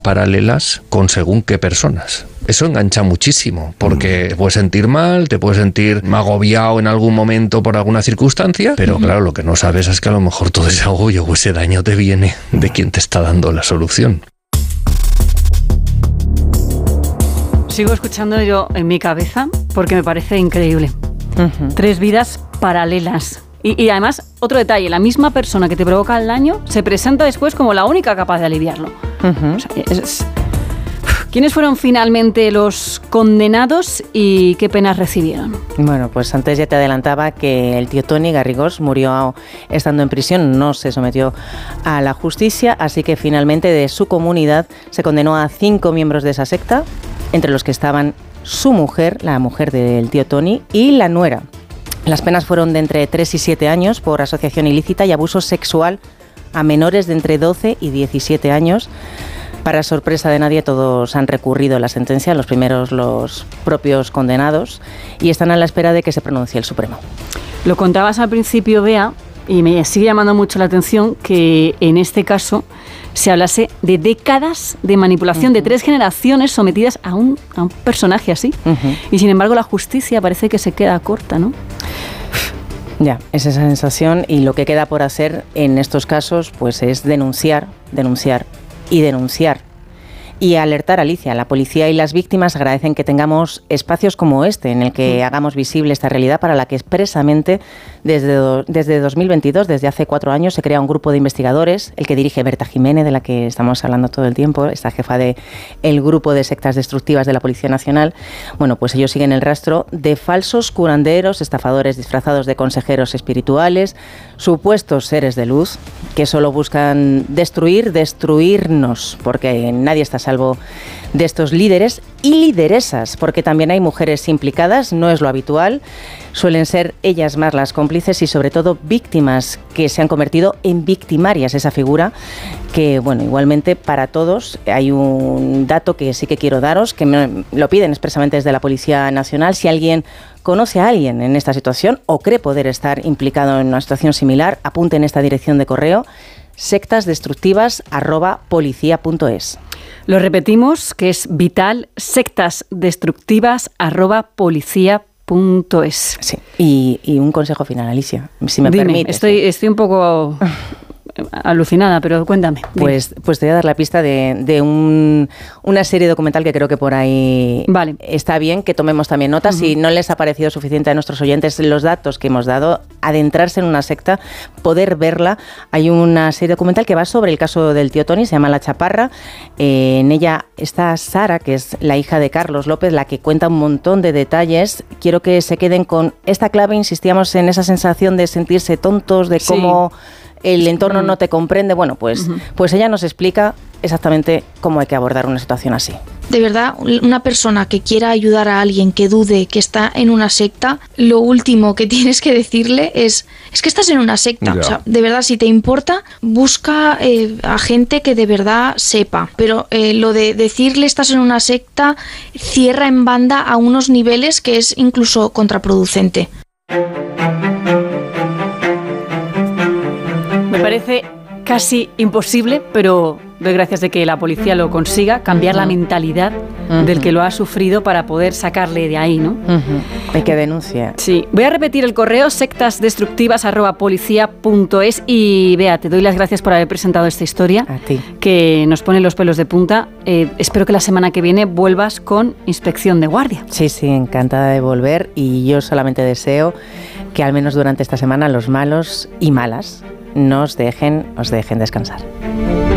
paralelas con según qué personas. Eso engancha muchísimo, porque te puedes sentir mal, te puedes sentir agobiado en algún momento por alguna circunstancia, pero claro, lo que no sabes es que a lo mejor todo ese agobio o ese daño te viene de quien te está dando la solución. Sigo escuchando yo en mi cabeza porque me parece increíble. 3 vidas paralelas. Y además, otro detalle, la misma persona que te provoca el daño se presenta después como la única capaz de aliviarlo. O sea, ¿quiénes fueron finalmente los condenados y qué penas recibieron? Bueno, pues antes ya te adelantaba que el tío Toni Garrigós murió estando en prisión, no se sometió a la justicia, así que finalmente de su comunidad se condenó a 5 miembros de esa secta, entre los que estaban su mujer, la mujer del tío Toni, y la nuera. Las penas fueron de entre 3 y 7 años por asociación ilícita y abuso sexual a menores de entre 12 y 17 años. Para sorpresa de nadie, todos han recurrido la sentencia, los primeros los propios condenados, y están a la espera de que se pronuncie el Supremo. Lo contabas al principio, Bea, y me sigue llamando mucho la atención que en este caso se hablase de décadas de manipulación, de 3 generaciones sometidas a un personaje así. Y sin embargo la justicia parece que se queda corta, ¿no? Ya, es esa sensación, y lo que queda por hacer en estos casos pues es denunciar y denunciar. Y alertar, Alicia. La policía y las víctimas agradecen que tengamos espacios como este, en el que hagamos visible esta realidad para la que expresamente desde 2022, desde hace 4 años, se crea un grupo de investigadores, el que dirige Berta Jiménez, de la que estamos hablando todo el tiempo, esta jefa del grupo de sectas destructivas de la Policía Nacional. Bueno, pues ellos siguen el rastro de falsos curanderos, estafadores disfrazados de consejeros espirituales, supuestos seres de luz, que solo buscan destruirnos, porque nadie está salvo de estos líderes y lideresas, porque también hay mujeres implicadas, no es lo habitual, suelen ser ellas más las cómplices y sobre todo víctimas que se han convertido en victimarias, esa figura que, bueno, igualmente para todos hay un dato que sí que quiero daros, que me lo piden expresamente desde la Policía Nacional. Si alguien conoce a alguien en esta situación o cree poder estar implicado en una situación similar, apunte en esta dirección de correo: sectasdestructivas@policia.es. Lo repetimos, que es vital, sectasdestructivas@policia.es. Sí, y un consejo final, Alicia, si me permite. Estoy un poco alucinada, pero cuéntame. Pues te voy a dar la pista de una serie documental que creo que por ahí está bien que tomemos también notas. Si no les ha parecido suficiente a nuestros oyentes los datos que hemos dado, adentrarse en una secta, poder verla. Hay una serie documental que va sobre el caso del tío Toni, se llama La Chaparra. En ella está Sara, que es la hija de Carlos López, la que cuenta un montón de detalles. Quiero que se queden con esta clave. Insistíamos en esa sensación de sentirse tontos, de cómo el entorno no te comprende. Bueno, pues ella nos explica exactamente cómo hay que abordar una situación así. De verdad, una persona que quiera ayudar a alguien que dude que está en una secta, lo último que tienes que decirle es que estás en una secta. O sea, de verdad, si te importa, busca a gente que de verdad sepa. Pero lo de decirle estás en una secta cierra en banda a unos niveles que es incluso contraproducente. Me parece casi imposible, pero doy gracias de que la policía lo consiga, cambiar la mentalidad del que lo ha sufrido para poder sacarle de ahí, ¿no? Hay que denunciar. Sí. Voy a repetir el correo: sectasdestructivas@policia.es. Y Bea, te doy las gracias por haber presentado esta historia. A ti. Que nos pone los pelos de punta. Espero que la semana que viene vuelvas con Inspección de Guardia. Sí, encantada de volver, y yo solamente deseo que al menos durante esta semana los malos y malas os dejen descansar.